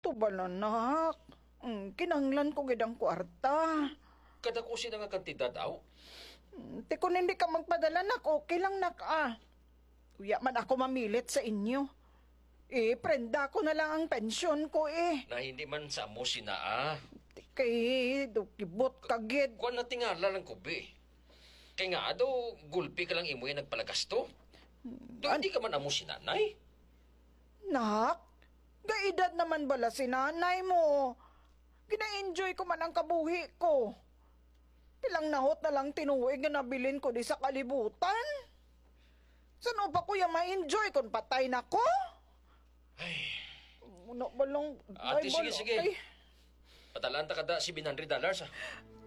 Tubala, nak. Kinanglan ko gid ang kwarta. Kada ko sila nga kantidad daw. Ti kung hindi ka magpadala, nak, okay lang, nak, Kuya man ako mamilit sa inyo. Prenda ko na lang ang pensyon ko, Na hindi man sa mo sinaa. Ti kay, dukibot kagid. Kuan na tingala lang ko, be. Kaya nga, daw, gulpi ka lang imoy nagpalagasto. Do, hindi ka man amo si nanay. Nak, gaedad naman bala si nanay mo. Gina-enjoy ko man ang kabuhi ko. Ilang nahot na lang tinuig na nabilin ko di sa kalibutan. Saan ba kuya ma-enjoy kung patay na ko? Ay, Muna ba lang... ate, ay, sige, bala- sige. ay. Patalaan ta kada $700,